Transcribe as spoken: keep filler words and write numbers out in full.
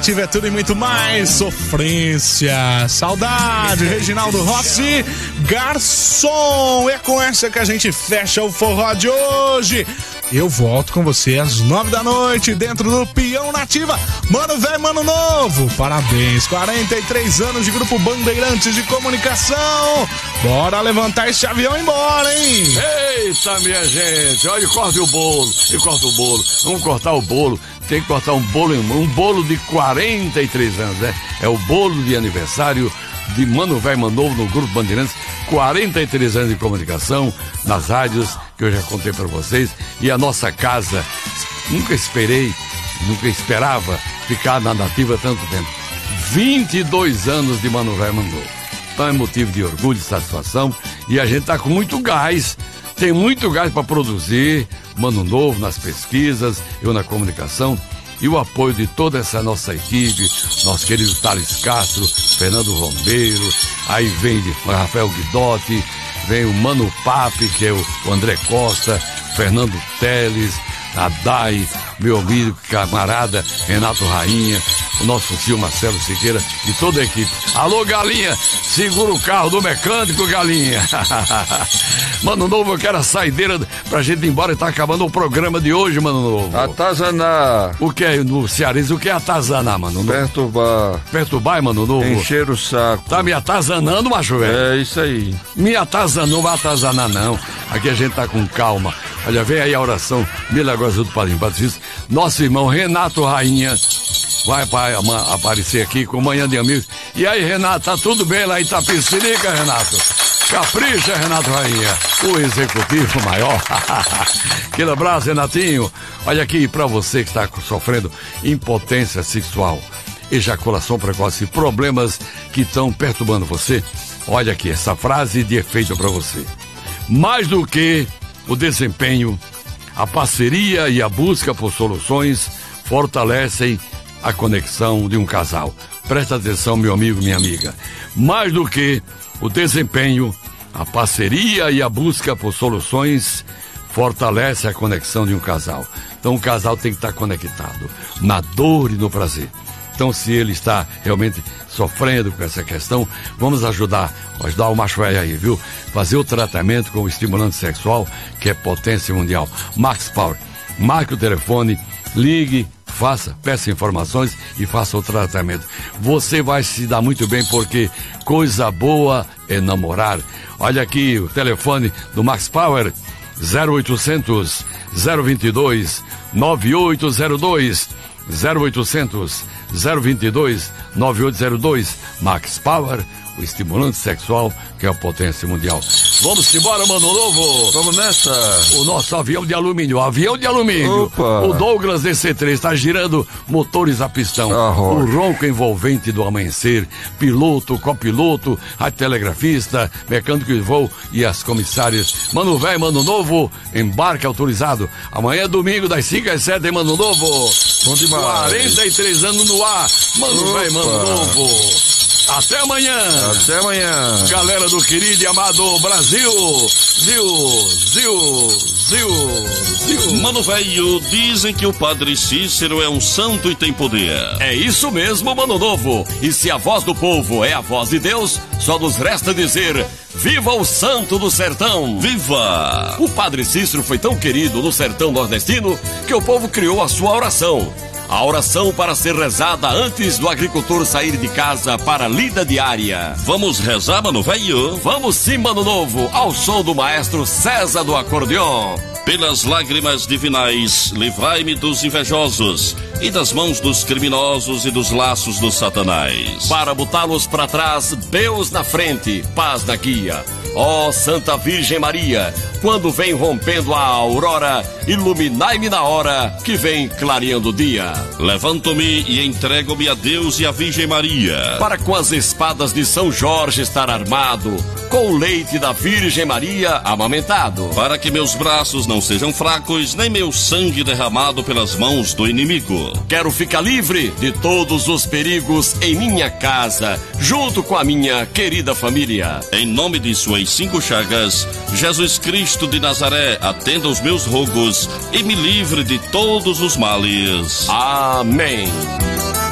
Nativa é tudo e muito mais. Sofrência, saudade, Reginaldo Rossi, garçom. É com essa que a gente fecha o forró de hoje. Eu volto com você às nove da noite dentro do Peão Nativa. Mano velho, mano novo, parabéns, quarenta e três anos de Grupo Bandeirantes de Comunicação. Bora levantar esse avião e embora, hein? Eita, minha gente, olha, corta o bolo, e corta o bolo, vamos cortar o bolo. Tem que cortar um bolo, um bolo de quarenta e três anos, né? É o bolo de aniversário de Mano Velho Mano Novo no Grupo Bandeirantes, quarenta e três anos de comunicação, nas rádios, que eu já contei para vocês, e a nossa casa. Nunca esperei, nunca esperava ficar na Nativa tanto tempo. vinte e dois anos de Mano Velho Mano Novo. Então é motivo de orgulho e satisfação, e a gente tá com muito gás, tem muito gás para produzir Mano Novo nas pesquisas, eu na comunicação, e o apoio de toda essa nossa equipe, nosso querido Thales Castro, Fernando Romero, aí vem de Rafael Guidotti, vem o Mano Papi, que é o André Costa, Fernando Teles, a Dai, meu amigo, camarada Renato Rainha, o nosso tio Marcelo Siqueira e toda a equipe. Alô, Galinha, segura o carro do mecânico, Galinha. Mano Novo, eu quero a saideira pra gente ir embora e tá acabando o programa de hoje, Mano Novo. Atazanar. O que é no cearense? O que é atazanar, Mano Novo? Perturbar. Perturbar, Mano Novo? Encher o saco. Tá me atazanando, macho velho? É isso aí. Me atazanou, não vai atazanar não. Aqui a gente tá com calma. Olha, vem aí a oração milagrosa do Padre Patrício. Nosso irmão Renato Rainha vai aparecer aqui com Manhã de Amigos. E aí, Renato, tá tudo bem lá em Itapecerica, Renato? Capricha, Renato Rainha, o executivo maior. Aquele abraço, Renatinho. Olha aqui, pra você que está sofrendo impotência sexual, ejaculação precoce, problemas que estão perturbando você, olha aqui, essa frase de efeito pra você. Mais do que o desempenho, a parceria e a busca por soluções fortalecem a conexão de um casal. Presta atenção, meu amigo, minha amiga. Mais do que o desempenho, a parceria e a busca por soluções fortalece a conexão de um casal. Então o casal tem que estar conectado na dor e no prazer. Então, se ele está realmente sofrendo com essa questão, vamos ajudar, ajudar o macho velho aí, viu? Fazer o tratamento com o estimulante sexual, que é potência mundial. Max Power. Marque o telefone, ligue, faça, peça informações e faça o tratamento. Você vai se dar muito bem, porque coisa boa é namorar. Olha aqui o telefone do Max Power, zero oitocentos, zero vinte e dois, nove oito zero dois, zero oitocentos, zero vinte e dois, nove oito zero dois. Max Power, o estimulante sexual que é a potência mundial. Vamos embora, Mano Novo. Vamos nessa. O nosso avião de alumínio, avião de alumínio. Opa. O Douglas D C três está girando motores a pistão. Ah, o ronco envolvente do amanhecer, piloto, copiloto, radiotelegrafista, mecânico de voo e as comissárias. Mano Velho, Mano Novo, embarque autorizado. Amanhã é domingo, das cinco às sete, Mano Novo. Bom demais. quarenta e três anos no ar. Mano Velho, Mano Novo. Até amanhã. Até amanhã. Galera do querido e amado Brasil. Zil, zil, zil, zil. Mano velho, dizem que o Padre Cícero é um santo e tem poder. É isso mesmo, Mano Novo. E se a voz do povo é a voz de Deus, só nos resta dizer: viva o santo do sertão! Viva! O Padre Cícero foi tão querido no sertão nordestino que o povo criou a sua oração. A oração para ser rezada antes do agricultor sair de casa para a lida diária. Vamos rezar, Mano velho? Vamos sim, Mano Novo, ao som do maestro César do acordeon. Pelas lágrimas divinais, livrai-me dos invejosos e das mãos dos criminosos e dos laços do Satanás. Para botá-los para trás, Deus na frente, paz na guia. Ó Santa Virgem Maria, quando vem rompendo a aurora, iluminai-me na hora que vem clareando o dia. Levanto-me e entrego-me a Deus e a Virgem Maria, para com as espadas de São Jorge estar armado, com o leite da Virgem Maria amamentado, para que meus braços não sejam fracos, nem meu sangue derramado pelas mãos do inimigo. Quero ficar livre de todos os perigos em minha casa, junto com a minha querida família. Em nome de suas cinco chagas, Jesus Cristo de Nazaré, atenda os meus rogos e me livre de todos os males. Amém.